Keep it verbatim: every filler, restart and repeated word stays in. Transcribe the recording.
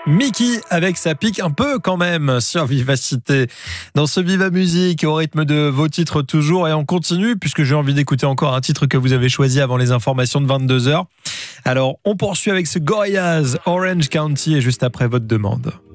Mickey avec sa pique un peu quand même sur Vivacité. Dans ce Viva Musique, au rythme de vos titres toujours, et on continue puisque j'ai envie d'écouter encore un titre que vous avez choisi avant les informations de vingt-deux heures. Alors on poursuit avec ce Gorillaz, Orange County, et juste après votre demande.